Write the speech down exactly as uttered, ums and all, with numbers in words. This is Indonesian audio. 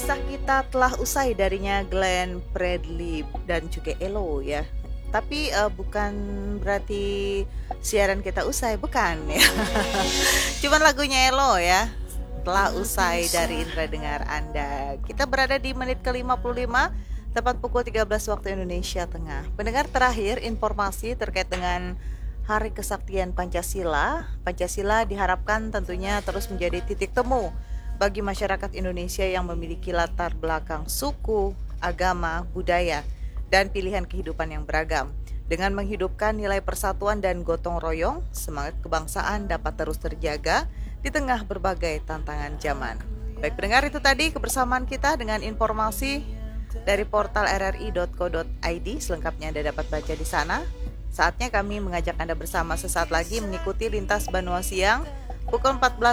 kisah kita telah usai darinya Glenn Fredly dan juga Elo ya. Tapi uh, bukan berarti siaran kita usai, bukan ya. Cuman lagunya Elo ya telah usai dari indera dengar Anda. Kita berada di menit ke lima puluh lima, tepat pukul tiga belas waktu Indonesia Tengah. Pendengar, terakhir informasi terkait dengan Hari Kesaktian Pancasila. Pancasila diharapkan tentunya terus menjadi titik temu bagi masyarakat Indonesia yang memiliki latar belakang suku, agama, budaya, dan pilihan kehidupan yang beragam. Dengan menghidupkan nilai persatuan dan gotong royong, semangat kebangsaan dapat terus terjaga di tengah berbagai tantangan zaman. Baik pendengar, itu tadi kebersamaan kita dengan informasi dari portal r r i dot co dot i d. Selengkapnya Anda dapat baca di sana. Saatnya kami mengajak Anda bersama sesaat lagi mengikuti Lintas Banua Siang pukul empat belas